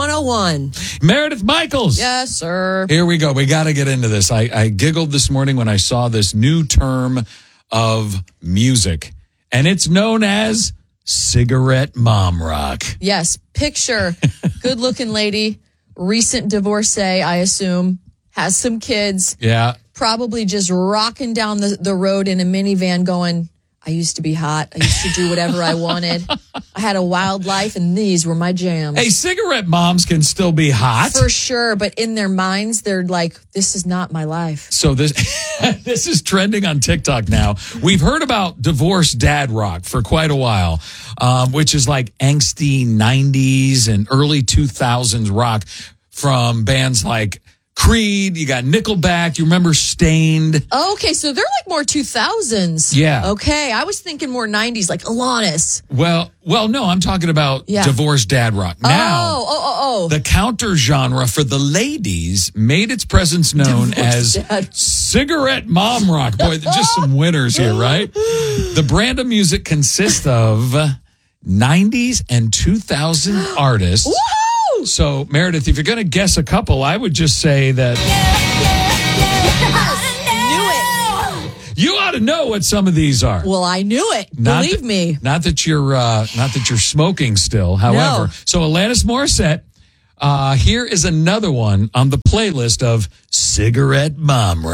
101. Meredith Michaels. Yes, sir. Here we go. We got to get into this. I giggled this morning when I saw this new term of music, and it's known as cigarette mom rock. Yes, picture good-looking lady, recent divorcee, I assume, has some kids. Yeah. Probably just rocking down the road in a minivan going, I used to be hot. I used to do whatever I wanted. I had a wild life, and these were my jams. Hey, cigarette moms can still be hot. For sure, but in their minds, they're like, this is not my life. So this this is trending on TikTok now. We've heard about divorced dad rock for quite a while, which is like angsty 90s and early 2000s rock from bands like Creed. You got Nickelback. You remember Stained? Okay, so they're like more 2000s. Yeah. Okay, I was thinking more 90s, like Alanis. Well, no, I'm talking about divorced dad rock. Now, Oh. the counter genre for the ladies made its presence known as cigarette mom rock. Boy, just some winners here, right? The brand of music consists of 90s and 2000 artists. Woo! So, Meredith, if you're going to guess a couple, I would just say that Knew it. you ought to know what some of these are. Well, I knew it. Believe me. Not that you're smoking still. However, so Alanis Morissette. Here is another one on the playlist of cigarette mom rock.